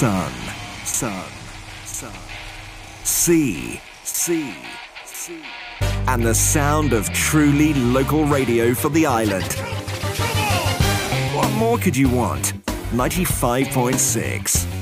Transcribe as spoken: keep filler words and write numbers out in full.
sun, sun, sun, sea, sea, sea, and the sound of truly local radio for the island. What more could you want? ninety-five point six